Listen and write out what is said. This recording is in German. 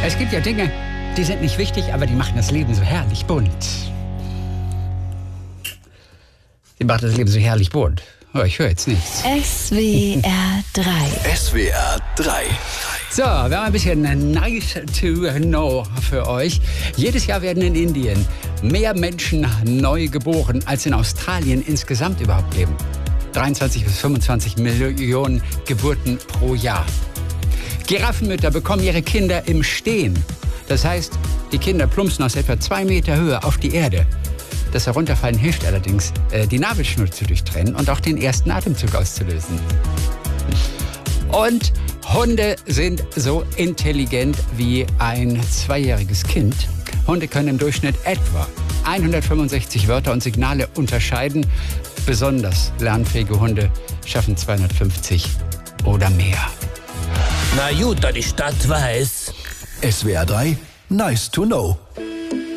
Es gibt ja Dinge, die sind nicht wichtig, aber die machen das Leben so herrlich bunt. Die machen das Leben so herrlich bunt. Oh, ich höre jetzt nichts. SWR 3. SWR 3. So, wir haben ein bisschen nice to know für euch. Jedes Jahr werden in Indien mehr Menschen neu geboren, als in Australien insgesamt überhaupt leben. 23 bis 25 Millionen Geburten pro Jahr. Giraffenmütter bekommen ihre Kinder im Stehen. Das heißt, die Kinder plumpsen aus etwa 2 Meter Höhe auf die Erde. Das Herunterfallen hilft allerdings, die Nabelschnur zu durchtrennen und auch den ersten Atemzug auszulösen. Und Hunde sind so intelligent wie ein 2-jähriges Kind. Hunde können im Durchschnitt etwa 165 Wörter und Signale unterscheiden. Besonders lernfähige Hunde schaffen 250 oder mehr. Na gut, da die Stadt weiß. SWR 3, nice to know.